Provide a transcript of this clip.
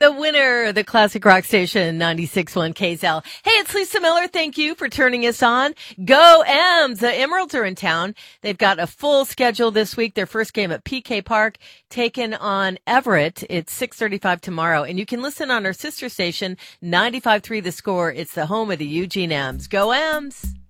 The winner, the classic rock station, 96.1 KZL. Hey, it's Lisa Miller. Thank you for turning us on. Go M's. The Emeralds are in town. They've got a full schedule this week. Their first game at PK Park, taken on Everett. It's 6:35 tomorrow. And you can listen on our sister station, 95.3 The Score. It's the home of the Eugene M's. Go M's.